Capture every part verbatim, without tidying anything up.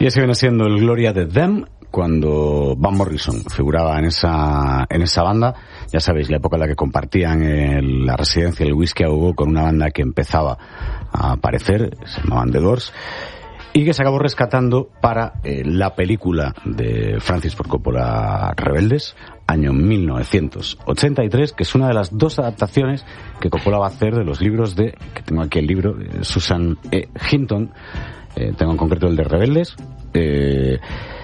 Y ese viene siendo el Gloria de Them, cuando Van Morrison figuraba en esa en esa banda. Ya sabéis, la época en la que compartían el, la residencia del Whisky a Go con una banda que empezaba a aparecer, se llamaban The Doors, y que se acabó rescatando para eh, la película de Francis Ford Coppola, Rebeldes, año mil novecientos ochenta y tres, que es una de las dos adaptaciones que Coppola va a hacer de los libros de, que tengo aquí el libro, de Susan E. Hinton, eh, tengo en concreto el de Rebeldes, eh,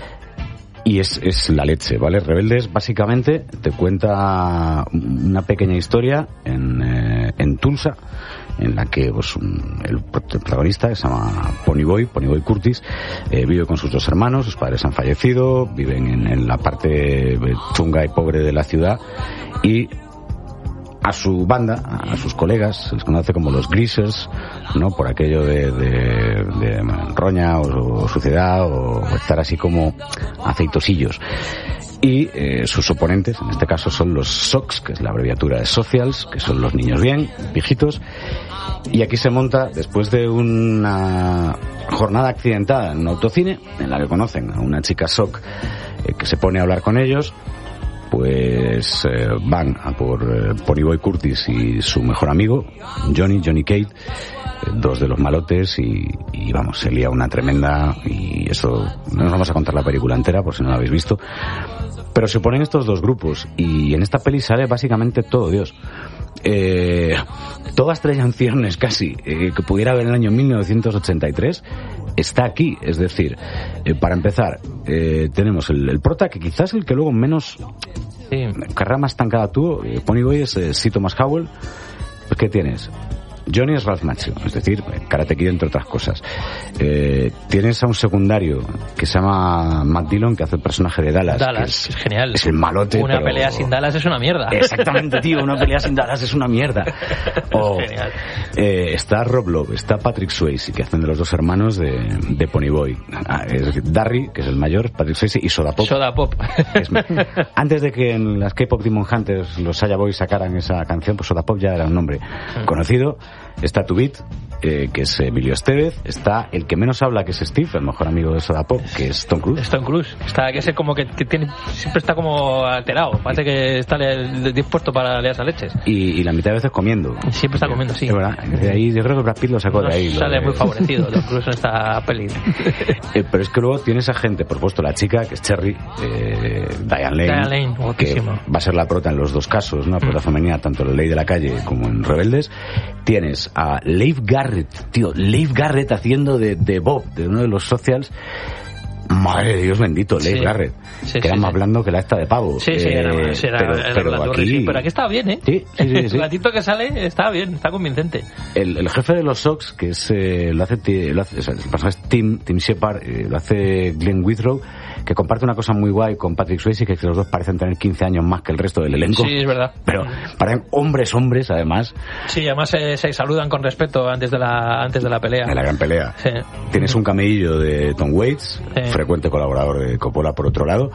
y es, es la leche, ¿vale? Rebeldes básicamente te cuenta una pequeña historia en, eh, en Tulsa, en la que pues, un, el protagonista, que se llama Ponyboy, Ponyboy Curtis, eh, vive con sus dos hermanos, sus padres han fallecido, viven en, en la parte chunga y pobre de la ciudad, y a su banda, a sus colegas, se les conoce como los Greasers, ¿no? Por aquello de, de, de roña o, o suciedad o estar así como aceitosillos. Y eh, sus oponentes, en este caso, son los Sox, que es la abreviatura de Socials, que son los niños bien, viejitos. Y aquí se monta, después de una jornada accidentada en un autocine, en la que conocen a una chica Soc eh, que se pone a hablar con ellos, pues eh, van a por eh, Ponyboy Curtis y su mejor amigo, Johnny, Johnny Cade, eh, dos de los malotes, y, y vamos, se lía una tremenda, y eso, no nos vamos a contar la película entera por si no la habéis visto, pero se oponen estos dos grupos, y en esta peli sale básicamente todo Dios. Eh, toda estrella en ciernes casi eh, que pudiera haber en el año mil novecientos ochenta y tres está aquí, es decir, eh, para empezar eh, tenemos el, el prota, que quizás el que luego menos sí. carrera más estancada tuvo. eh, Ponyboy es eh, C. Thomas Howell. Pues ¿qué tienes? Johnny es Ralph Macchio, es decir, Karate Kid entre otras cosas. Eh, tienes a un secundario que se llama Matt Dillon, que hace el personaje de Dallas. Dallas, que es, es genial. Es el malote. Una pero... pelea sin Dallas es una mierda. Exactamente, tío, una pelea sin Dallas es una mierda. O, es genial. Eh, está Rob Lowe, está Patrick Swayze, que hacen de los dos hermanos de, de Ponyboy. Ah, es Darry, que es el mayor, Patrick Swayze, y Soda Pop. Soda Pop. Es, antes de que en las K-Pop Demon Hunters los Saya Boys sacaran esa canción, pues Soda Pop ya era un nombre mm. conocido. Está Tubit, eh, que es Emilio Estevez. Está el que menos habla, que es Steve, el mejor amigo de Soda Pop, que es Tom Cruise. Tom Cruise. Está, que ese como que, que tiene, siempre está como alterado. Parece que está le, dispuesto para leer esas leches. Y, y la mitad de veces comiendo. Siempre está comiendo, sí. Es verdad. De ahí, yo creo que Brad Pitt lo sacó no de ahí. Sale de... muy favorecido Tom Cruise en esta peli. eh, pero es que luego tiene esa gente, por supuesto, la chica, que es Cherry, eh, Diane Lane, Diane Lane que va a ser la prota en los dos casos, ¿no? La prota mm. femenina, tanto en La Ley de la Calle como en Rebeldes. Tienes a Leif Garrett, tío, Leif Garrett haciendo de, de Bob, de uno de los Socials. Madre de Dios bendito, Leif sí. Garrett, sí, que era sí, más sí. blando que la esta de pavo. Sí, sí, eh, era, sí, era, pero, era pero, aquí... sí, pero aquí estaba bien, ¿eh? Sí, sí, sí, sí. El gatito que sale está bien, está convincente. El, el jefe de los Sox, que es, eh, lo hace, lo hace o sea, el personaje es Tim, Tim Shepard, eh, lo hace Glenn Withrow, que comparte una cosa muy guay con Patrick Swayze, que es que los dos parecen tener quince años más que el resto del elenco. Sí, es verdad. Pero parecen hombres, hombres, además. Sí, además eh, se saludan con respeto antes de la antes de la pelea. De la gran pelea. Sí. Tienes un camello de Tom Waits, sí. frecuente colaborador de Coppola, por otro lado.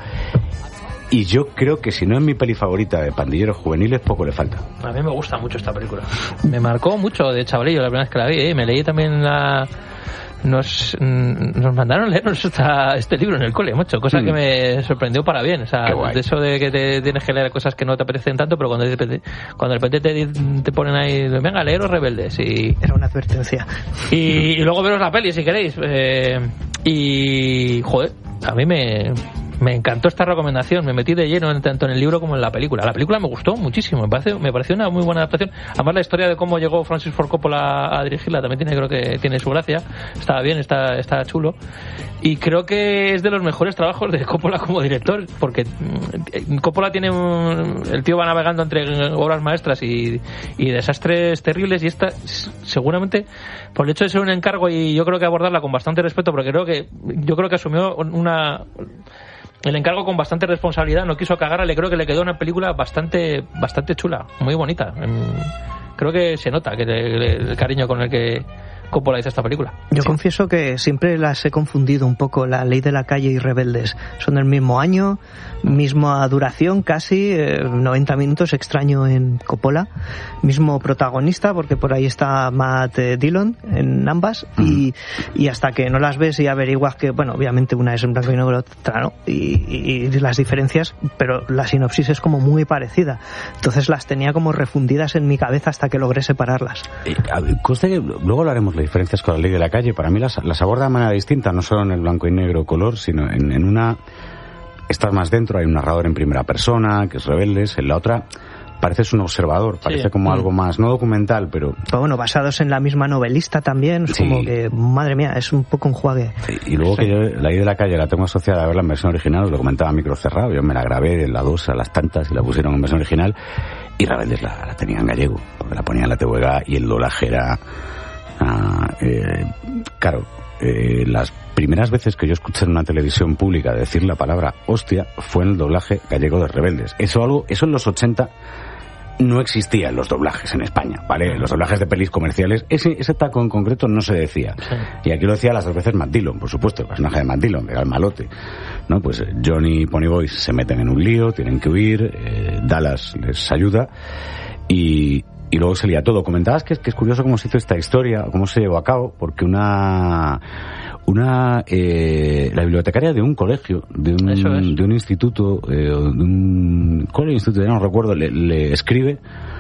Y yo creo que si no es mi peli favorita de pandilleros juveniles, poco le falta. A mí me gusta mucho esta película. Me marcó mucho de chavalillo la primera vez que la vi, ¿eh? Me leí también la... Nos, nos mandaron leernos esta, este libro en el cole, mucho, cosa mm. que me sorprendió para bien. O sea, de eso de que te tienes que leer cosas que no te apetecen tanto, pero cuando de repente, cuando de repente te, te ponen ahí, venga, leeros Rebeldes. Y, era una advertencia. Y, y luego veros la peli si queréis. Eh, y, joder, a mí me... Me encantó esta recomendación, me metí de lleno tanto en el libro como en la película. La película me gustó muchísimo, me parece, me pareció una muy buena adaptación. Además la historia de cómo llegó Francis Ford Coppola a dirigirla también tiene, creo que tiene su gracia. Está bien, está, está chulo. Y creo que es de los mejores trabajos de Coppola como director, porque Coppola tiene un, el tío va navegando entre obras maestras y, y desastres terribles, y esta seguramente por el hecho de ser un encargo, y yo creo que abordarla con bastante respeto, porque creo que yo creo que asumió una el encargo con bastante responsabilidad, no quiso cagarla, le creo que le quedó una película bastante bastante chula, muy bonita. Creo que se nota que le, le, el cariño con el que Coppola hizo esta película. Yo sí. confieso que siempre las he confundido un poco, La Ley de la Calle y Rebeldes. Son del mismo año, misma duración casi, eh, noventa minutos, extraño en Coppola. Mismo protagonista, porque por ahí está Matt eh, Dillon en ambas, mm. y, y hasta que no las ves y averiguas que, bueno, obviamente una es en blanco y negro, otra no, y, y, y las diferencias, pero la sinopsis es como muy parecida. Entonces las tenía como refundidas en mi cabeza hasta que logré separarlas. Eh, conste que luego hablaremos de las diferencias con La Ley de la Calle. Para mí las, las aborda de manera distinta, no solo en el blanco y negro color, sino en, en una... Estás más dentro, hay un narrador en primera persona, que es Rebeldes, en la otra pareces un observador, parece sí. como mm. algo más, no documental, pero... Pero bueno, basados en la misma novelista también, es sí. como que, madre mía, es un poco un juegue. Sí. Y luego sí. que yo La Ley de la Calle la tengo asociada a verla en versión original, os lo comentaba a micro cerrado, yo me la grabé en la dos a las tantas y la pusieron en versión original, y Rebeldes la, la tenía en gallego, porque la ponía en la T V G y el doblaje era... Ah, eh, claro, eh, las primeras veces que yo escuché en una televisión pública decir la palabra hostia fue en el doblaje gallego de Rebeldes. Eso algo, eso en los ochenta no existía en los doblajes en España, ¿vale? Los doblajes de pelis comerciales, ese, ese taco en concreto no se decía. Sí. Y aquí lo decía las dos veces Matt Dillon, por supuesto, el personaje de Matt Dillon, que era el malote, ¿no? Pues Johnny y Ponyboy se meten en un lío, tienen que huir, eh, Dallas les ayuda y... Y luego se lía todo. Comentabas que es, que es curioso cómo se hizo esta historia, cómo se llevó a cabo, porque una, una, eh, la bibliotecaria de un colegio, de un, de un instituto, eh, de un colegio instituto, no recuerdo, le, le escribe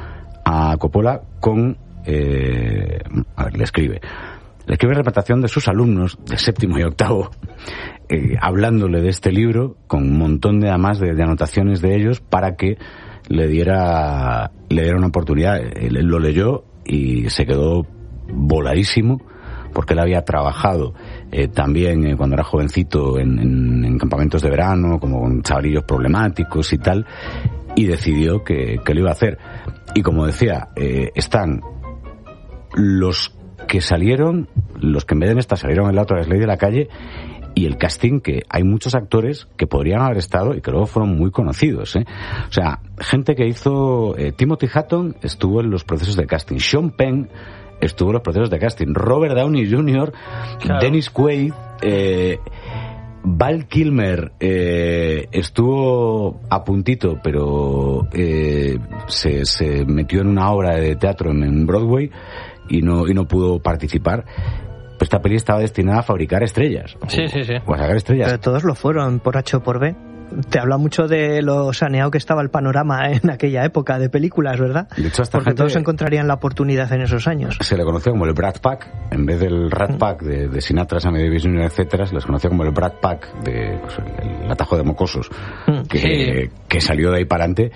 a Coppola con, eh, a ver, le escribe, le escribe representación de sus alumnos de séptimo y octavo, eh, hablándole de este libro, con un montón de, además, de, de anotaciones de ellos, para que le diera le diera una oportunidad. Él, él lo leyó y se quedó voladísimo porque él había trabajado eh, también eh, cuando era jovencito en, en, en campamentos de verano como con chavalillos problemáticos y tal, y decidió que, que lo iba a hacer. Y como decía, eh, están los que salieron, los que en vez de esta salieron en la otra, es Ley de la Calle, y el casting, que hay muchos actores que podrían haber estado y que luego fueron muy conocidos, ¿eh? O sea, gente que hizo... Eh, Timothy Hutton estuvo en los procesos de casting. Sean Penn estuvo en los procesos de casting. Robert Downey junior, claro. Dennis Quaid, eh, Val Kilmer eh, estuvo a puntito, pero eh, se, se metió en una obra de teatro en, en Broadway y no, y no pudo participar. Esta peli estaba destinada a fabricar estrellas. Sí, sí, sí. O a sacar estrellas. Pero todos lo fueron, por H o por B. Te habla mucho de lo saneado que estaba el panorama en aquella época de películas, ¿verdad? De hecho, esta Porque gente todos encontrarían la oportunidad en esos años. Se le conocía como el Brat Pack, en vez del Rat Pack de, de Sinatra, Sammy Davis junior, etcétera, se les conocía como el Brat Pack, de pues, el, el atajo de mocosos, que, sí. que salió de ahí para adelante.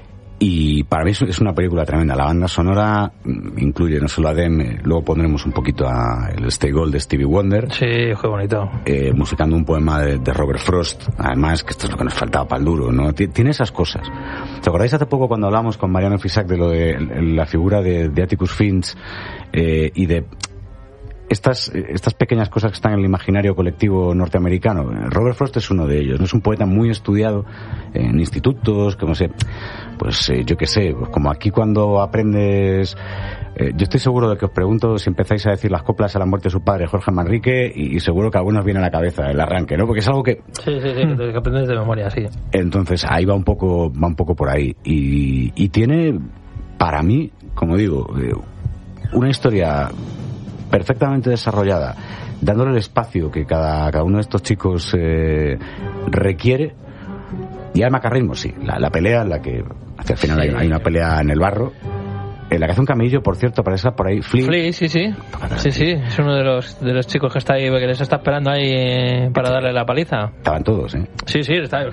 Y para mí es una película tremenda. La banda sonora incluye no solo a Dem, luego pondremos un poquito a el Stay Gold de Stevie Wonder. Sí, qué bonito. Eh, musicando un poema de, de Robert Frost. Además, que esto es lo que nos faltaba para el duro, ¿no? Tiene esas cosas. ¿Os acordáis hace poco cuando hablamos con Mariano Fisac de lo de la figura de, de Atticus Finch eh, y de estas estas pequeñas cosas que están en el imaginario colectivo norteamericano? Robert Frost es uno de ellos, no es un poeta muy estudiado en institutos, como sé, pues eh, yo qué sé, pues como aquí cuando aprendes, eh, yo estoy seguro de que os pregunto si empezáis a decir las coplas a la muerte de su padre, Jorge Manrique, y, y seguro que a algunos viene a la cabeza el arranque, ¿no? Porque es algo que sí, sí, sí, que aprendes de memoria, sí. Entonces ahí va un poco, va un poco por ahí, y, y tiene, para mí, como digo, eh, una historia perfectamente desarrollada, dándole el espacio que cada, cada uno de estos chicos eh, requiere. Y hay macarrismo, sí. La, la pelea en la que, hacia el final sí. hay, hay una pelea en el barro, en la que hace un camellillo, por cierto, aparece por ahí Flea. Flea, sí, sí. Sí, sí, es uno de los de los chicos que está ahí, que les está esperando ahí para darle la paliza. Estaban todos, ¿eh? Sí, sí, está,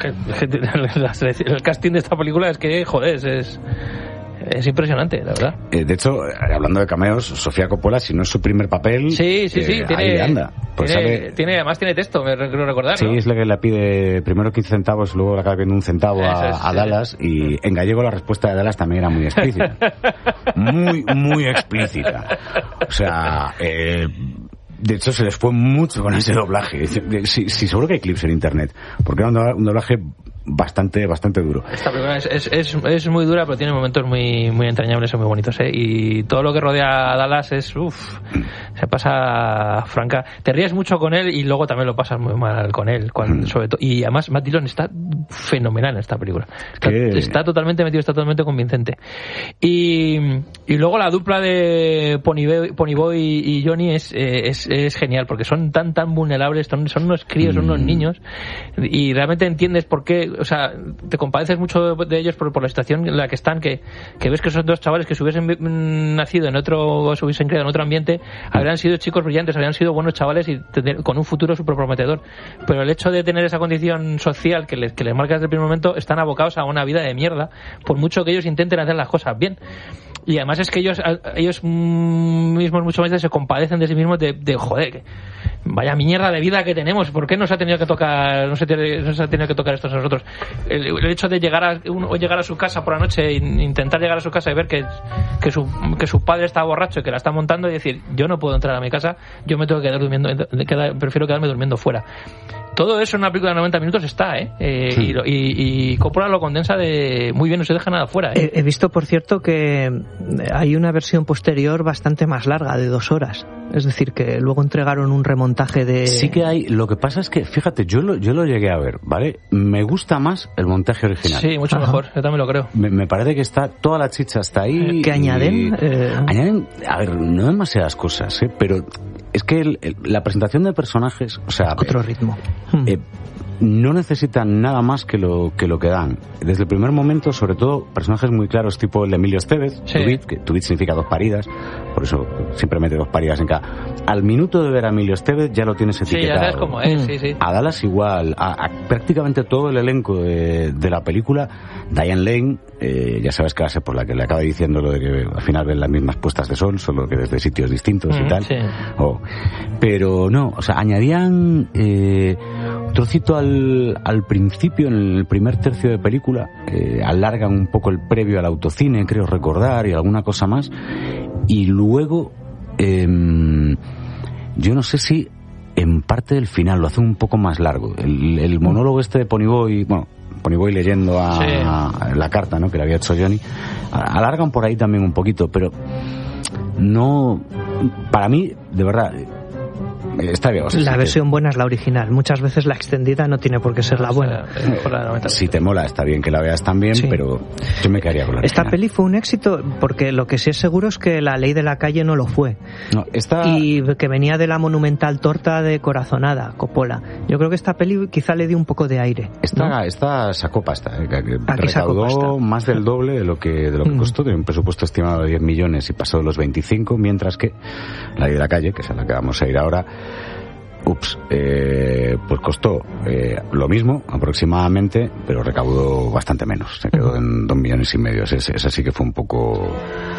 el casting de esta película es que, joder, es... es Es impresionante, la verdad. Eh, de hecho, hablando de cameos, Sofía Coppola, si no es su primer papel, sí, sí, sí, eh, tiene, ahí anda. Pues tiene, sale, tiene, además tiene texto, me creo recordar, sí, ¿no? es la que le pide primero quince centavos, luego le acaba viendo un centavo a, es, a Dallas, sí. Y en gallego la respuesta de Dallas también era muy explícita. muy, muy explícita. O sea, eh, de hecho se les fue mucho con ese doblaje. Sí, sí, seguro que hay clips en internet, porque era un doblaje bastante bastante duro. Esta película es, es, es, es muy dura, pero tiene momentos muy muy entrañables y muy bonitos, ¿eh? Y todo lo que rodea a Dallas es, uff, se pasa franca. Te ríes mucho con él y luego también lo pasas muy mal con él. Cuando, mm. sobre todo, y además Matt Dillon está fenomenal en esta película. Está, está totalmente metido, está totalmente convincente. Y, y luego la dupla de Ponyboy, Ponyboy y Johnny es, es, es genial, porque son tan tan vulnerables, son, son unos críos, son unos niños, y realmente entiendes por qué, o sea, te compadeces mucho de ellos por, por la situación en la que están, que, que ves que son dos chavales que si hubiesen nacido en otro, o se hubiesen criado en otro ambiente, habrían sido chicos brillantes, habrían sido buenos chavales y tener, con un futuro súper prometedor. Pero el hecho de tener esa condición social que les, que les marca desde el primer momento, están abocados a una vida de mierda, por mucho que ellos intenten hacer las cosas bien. Y además es que ellos ellos mismos muchas veces se compadecen de sí mismos de, de joder, que vaya mierda de vida que tenemos, ¿por qué nos ha tenido que tocar no se tiene, nos ha tenido que tocar esto a nosotros? El, el hecho de llegar a uno, llegar a su casa por la noche e intentar llegar a su casa y ver que, que su que su padre está borracho y que la está montando y decir, yo no puedo entrar a mi casa, yo me tengo que quedar durmiendo, quedar, prefiero quedarme durmiendo fuera. Todo eso en una película de noventa minutos está, ¿eh? eh sí. y, y, y Coppola lo condensa de muy bien, no se deja nada fuera, ¿eh? He, he visto, por cierto, que hay una versión posterior bastante más larga, de dos horas. Es decir, que luego entregaron un remontaje de... Sí que hay. Lo que pasa es que, fíjate, yo lo, yo lo llegué a ver, ¿vale? Me gusta más el montaje original. Sí, mucho Ajá. mejor, yo también lo creo. Me, me parece que está, toda la chicha está ahí. ¿Qué añaden? Eh... Añaden, a ver, no demasiadas cosas, ¿eh? Pero es que el, el, la presentación de personajes, o sea... Otro ritmo. Eh, no necesitan nada más que lo que lo que dan. Desde el primer momento, sobre todo, personajes muy claros tipo el de Emilio Estevez, sí. Tubit, que Tubit significa dos paridas, por eso siempre mete dos paridas en cada. Al minuto de ver a Emilio Estevez ya lo tienes etiquetado. Sí, ya sabes cómo es, sí, sí. A Dallas igual, a, a prácticamente todo el elenco de, de la película. Diane Lane, eh, ya sabes que va a ser por la que le acaba diciendo lo de que al final ven las mismas puestas de sol, solo que desde sitios distintos mm, y tal. Sí. Oh. Pero no, o sea, añadían eh, un trocito al, al principio, en el primer tercio de película, eh, alargan un poco el previo al autocine, creo recordar, y alguna cosa más, y luego eh, yo no sé si en parte del final lo hace un poco más largo. El, el monólogo este de Ponyboy, bueno, Ponyboy leyendo a, sí. a la carta, ¿no?, que le había hecho Johnny, alargan por ahí también un poquito, pero no, para mí, de verdad, está bien. O sea, la si versión te... buena es la original. Muchas veces la extendida no tiene por qué ser la buena. O sea, la si te mola, está bien que la veas también, sí. pero yo me quedaría con la Esta original. Peli fue un éxito porque lo que sí es seguro es que La Ley de la Calle no lo fue. No, esta... Y que venía de la monumental torta de Corazonada, Coppola. Yo creo que esta peli quizá le dio un poco de aire, Esta, ¿no? esta sacó pasta, eh, que Aquí recaudó sacó pasta. más del doble de lo que, de lo que mm. costó, de un presupuesto estimado de diez millones y pasó de los veinticinco, mientras que La Ley de la Calle, que es a la que vamos a ir ahora, ups, eh, pues costó eh, lo mismo aproximadamente, pero recaudó bastante menos, se quedó en dos millones y medio. Esa es, es sí que fue un poco.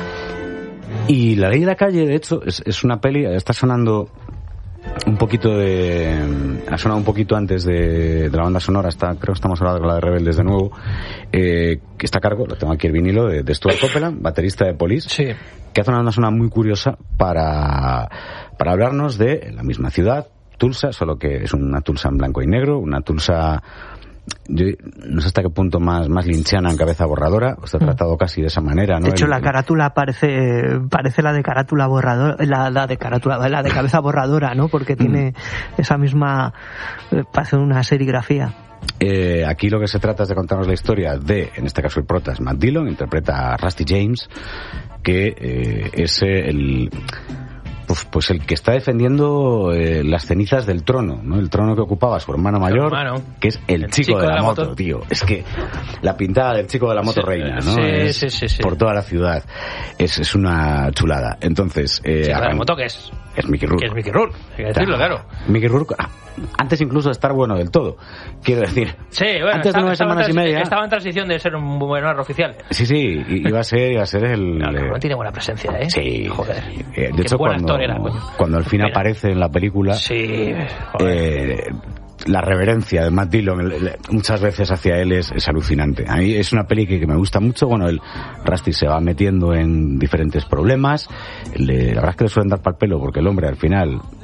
Y La Ley de la Calle, de hecho, es, es una peli, está sonando un poquito de, ha sonado un poquito antes de, de la banda sonora, está, creo que estamos hablando con la de Rebeldes de nuevo, eh, que está a cargo, lo tengo aquí el vinilo, de, de Stuart Copeland, baterista de Police, sí. que hace una banda sonora muy curiosa para, para hablarnos de la misma ciudad, Tulsa, solo que es una Tulsa en blanco y negro, una Tulsa, yo no sé hasta qué punto más, más linchiana en Cabeza Borradora, está tratado casi de esa manera, ¿no? De hecho, el, la carátula parece, parece la de carátula borradora, la, la de carátula, la de Cabeza Borradora, ¿no? Porque tiene mm. esa misma, parece una serigrafía. Eh, aquí lo que se trata es de contarnos la historia de, en este caso el prota es Matt Dillon, interpreta a Rusty James, que eh, es el... Pues, pues el que está defendiendo eh, las cenizas del trono, ¿no? El trono que ocupaba su hermano mayor, hermano. que es el, el chico, chico de la, de la moto, moto, tío. Es que la pintada del chico de la moto sí, reina, ¿no? Sí, es sí, sí, sí. Por toda la ciudad. Es, es una chulada. Entonces, eh, ¿chico de la moto qué es? Es Mickey Rourke. Que es Mickey Rourke, hay que decirlo, claro. Mickey Rourke, ah, antes incluso de estar bueno del todo, quiero decir. Sí, bueno, antes estaba, de nueve semanas y media. Estaba en transición de ser un buen oficial. Sí, sí, iba a ser, iba a ser el... No, no, no tiene buena presencia, ¿eh? Sí. Joder. Eh, de hecho, buen cuando, actor era, coño. cuando al fin aparece en la película... Sí, joder. Eh, la reverencia de Matt Dillon le, le, muchas veces hacia él es, es alucinante. A mí es una peli que, que me gusta mucho. Bueno, el Rusty se va metiendo en diferentes problemas. Le, la verdad es que le suelen dar pa'l pelo porque el hombre al final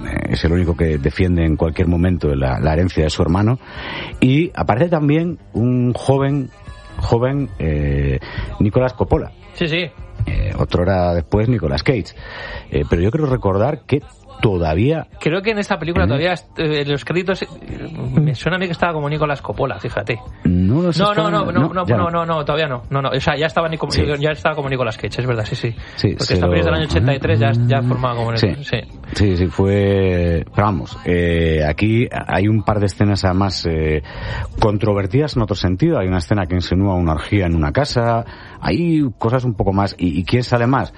es el único que defiende en cualquier momento la, la herencia de su hermano. Y aparece también un joven, joven eh, Nicolas Coppola. Sí, sí. Eh, otrora después Nicolas Cage. Eh, pero yo creo recordar que todavía... Creo que en esta película ¿Eh? todavía, en los créditos, me suena a mí que estaba como Nicolas Coppola, fíjate. No, lo sé, no, no, no, no, no, no, no, no, no, no, todavía no. No, no, o sea, ya estaba, ni como, sí. ya estaba como Nicolas Cage, es verdad, sí, sí. sí Porque esta película es del año ochenta y tres, ya, ya formaba como sí. sí. sí, sí, fue... Pero vamos, eh, aquí hay un par de escenas además eh, controvertidas en otro sentido. Hay una escena que insinúa una orgía en una casa, hay cosas un poco más. ¿Y, y quién sale más?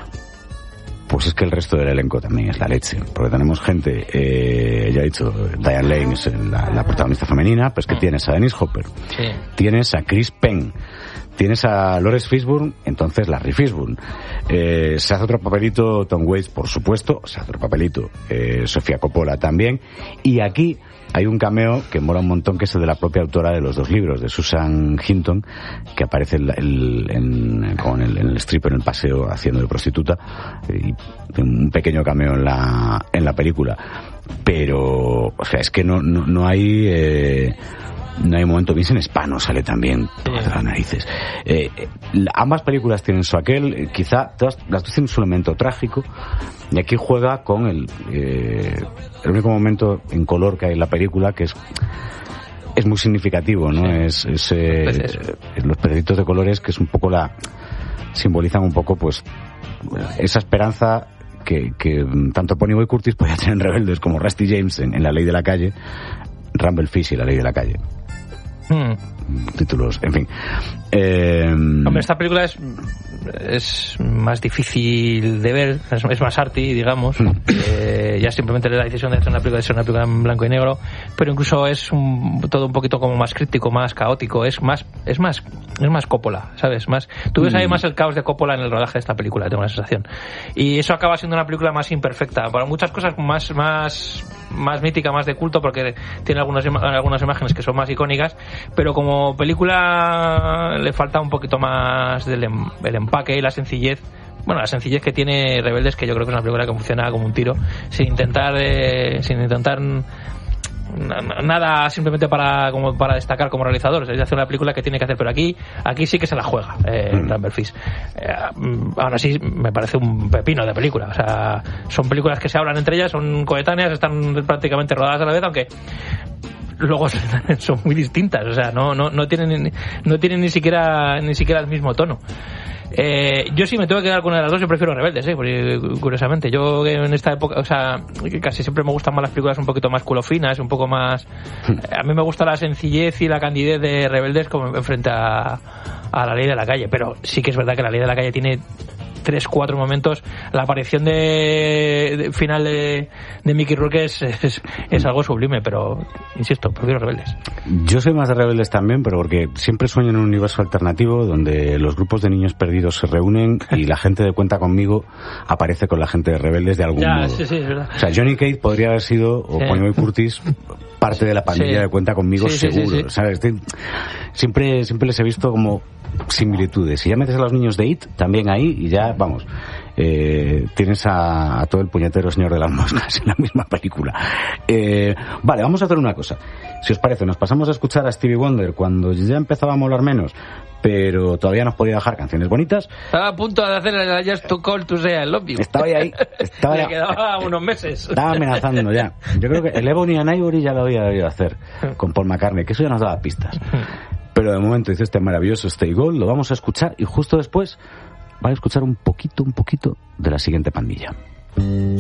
Pues es que el resto del elenco también es la leche, porque tenemos gente, eh, ya he dicho, Diane Lane es la, la protagonista femenina, pues que tienes a Dennis Hopper, sí. tienes a Chris Penn, tienes a Lawrence Fishburne, entonces Larry Fishburne, eh, se hace otro papelito Tom Waits, por supuesto, se hace otro papelito eh, Sofía Coppola también, y aquí hay un cameo que mola un montón, que es el de la propia autora de los dos libros, de Susan Hinton, que aparece el, el, en, con el, en el strip en el paseo haciendo de prostituta, y un pequeño cameo en la en la película. Pero, o sea, es que no no, no hay... Eh, no hay momento. Vincent Spano sale también, todas las narices. Eh, ambas películas tienen su aquel, eh, quizá todas las dos tienen su elemento trágico, y aquí juega con el eh, el único momento en color que hay en la película, que es es muy significativo, ¿no? Sí. Es, es eh, es, los pececitos de colores, que es un poco la simbolizan un poco, pues, esa esperanza que, que tanto Ponyboy Curtis podía tener en Rebeldes como Rusty James en, en La Ley de la Calle, Rumble Fish y La Ley de la Calle. Hmm. Títulos, en fin. Eh... Hombre, esta película es es más difícil de ver, es, es más arty, digamos. Hmm. Eh, ya simplemente la decisión de hacer una película de ser una película en blanco y negro, pero incluso es un, todo un poquito como más críptico, más caótico, es más es más es más Coppola, ¿sabes? Más tú ves hmm. ahí más el caos de Coppola en el rodaje de esta película, tengo la sensación. Y eso acaba siendo una película más imperfecta, para muchas cosas más más más mítica, más de culto, porque tiene algunas algunas imágenes que son más icónicas, pero como película le falta un poquito más del el empaque y la sencillez. Bueno, la sencillez que tiene Rebeldes, que yo creo que es una película que funciona como un tiro, sin intentar eh, sin intentar nada, simplemente para como para destacar como realizador. Es hacer una película que tiene que hacer, pero aquí aquí sí que se la juega eh, mm. Rumble Fish. Eh, aún así me parece un pepino de película. O sea, son películas que se hablan entre ellas, son coetáneas, están prácticamente rodadas a la vez, aunque luego son muy distintas. O sea, no no no tienen no tienen ni siquiera ni siquiera el mismo tono. Eh, yo sí me tengo que quedar con una de las dos, yo prefiero Rebeldes, eh, porque, curiosamente. Yo en esta época, o sea, casi siempre me gustan más las películas un poquito más culofinas, un poco más... A mí me gusta la sencillez y la candidez de Rebeldes como frente a, a La Ley de la Calle, pero sí que es verdad que La Ley de la Calle tiene tres, cuatro momentos. La aparición de, de final de, de Mickey Rourke es, es, es algo sublime, pero insisto, prefiero Rebeldes. Yo soy más de Rebeldes también, pero porque siempre sueño en un universo alternativo donde los grupos de niños perdidos se reúnen y la gente de Cuenta Conmigo aparece con la gente de Rebeldes de algún ya, modo. Sí, sí, es verdad. O sea, Johnny Cage podría haber sido, o sí. Ponyboy Curtis, parte de la pandilla sí. de Cuenta Conmigo, sí, seguro. Sí, sí, sí. ¿Sabes? Siempre, siempre les he visto como similitudes. Si ya metes a los niños de It, también ahí, y ya, vamos, eh, tienes a, a todo el puñetero señor de las moscas en la misma película. Eh, vale, vamos a hacer una cosa. Si os parece, nos pasamos a escuchar a Stevie Wonder cuando ya empezaba a molar menos, pero todavía nos podía dejar canciones bonitas. Estaba a punto de hacer el Just to Call to Say I Love You. Estaba ahí. Estaba Le ya, quedaba unos meses. Estaba amenazando ya. Yo creo que el Ebony and Ivory ya lo había debido hacer con Paul McCartney, que eso ya nos daba pistas. Pero de momento dice este maravilloso Stay Gold, lo vamos a escuchar y justo después van a escuchar un poquito, un poquito de la siguiente pandilla.